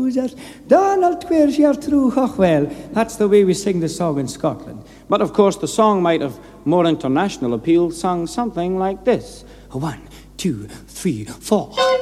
trousers. Donald wears your true well. That's the way we sing the song in Scotland. But of course, the song might have more international appeal, sung something like this. 1, 2, 3, 4.